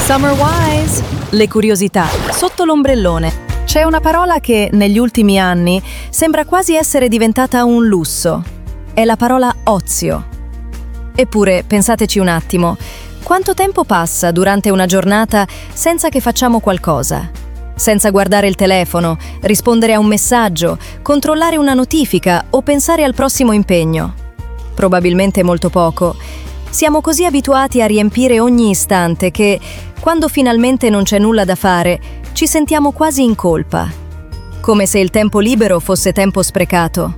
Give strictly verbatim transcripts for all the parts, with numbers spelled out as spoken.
Summer Wise, le curiosità sotto l'ombrellone. C'è una parola che negli ultimi anni sembra quasi essere diventata un lusso. È la parola ozio. Eppure, pensateci un attimo, quanto tempo passa durante una giornata senza che facciamo qualcosa? Senza guardare il telefono, rispondere a un messaggio, controllare una notifica o pensare al prossimo impegno? Probabilmente molto poco. Siamo così abituati a riempire ogni istante che, quando finalmente non c'è nulla da fare, ci sentiamo quasi in colpa. Come se il tempo libero fosse tempo sprecato.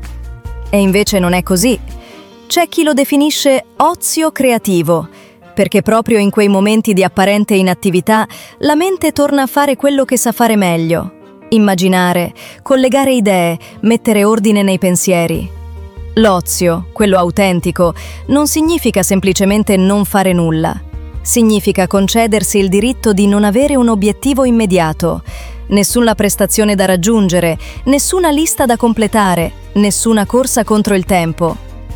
E invece non è così. C'è chi lo definisce ozio creativo, perché proprio in quei momenti di apparente inattività la mente torna a fare quello che sa fare meglio: immaginare, collegare idee, mettere ordine nei pensieri. L'ozio, quello autentico, non significa semplicemente non fare nulla. Significa concedersi il diritto di non avere un obiettivo immediato, nessuna prestazione da raggiungere, nessuna lista da completare, nessuna corsa contro il tempo.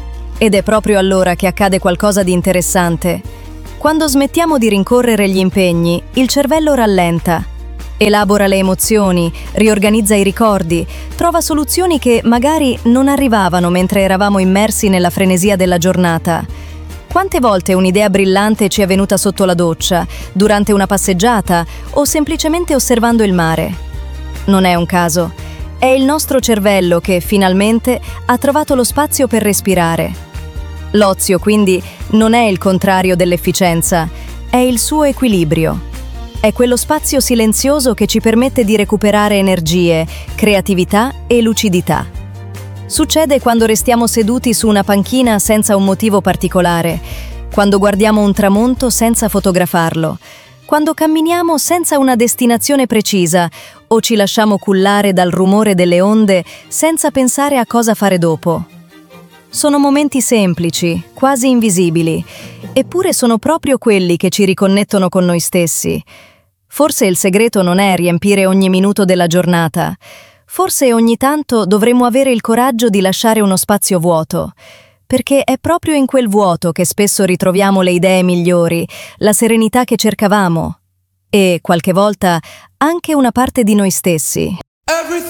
Ed è proprio allora che accade qualcosa di interessante. Quando smettiamo di rincorrere gli impegni, il cervello rallenta. Elabora le emozioni, riorganizza i ricordi, trova soluzioni che magari non arrivavano mentre eravamo immersi nella frenesia della giornata. Quante volte un'idea brillante ci è venuta sotto la doccia, durante una passeggiata o semplicemente osservando il mare? Non è un caso. È il nostro cervello che, finalmente, ha trovato lo spazio per respirare. L'ozio, quindi, non è il contrario dell'efficienza, è il suo equilibrio. È quello spazio silenzioso che ci permette di recuperare energie, creatività e lucidità. Succede quando restiamo seduti su una panchina senza un motivo particolare, quando guardiamo un tramonto senza fotografarlo, quando camminiamo senza una destinazione precisa o ci lasciamo cullare dal rumore delle onde senza pensare a cosa fare dopo. Sono momenti semplici, quasi invisibili, eppure sono proprio quelli che ci riconnettono con noi stessi. Forse il segreto non è riempire ogni minuto della giornata. Forse ogni tanto dovremmo avere il coraggio di lasciare uno spazio vuoto, perché è proprio in quel vuoto che spesso ritroviamo le idee migliori, la serenità che cercavamo e, qualche volta, anche una parte di noi stessi.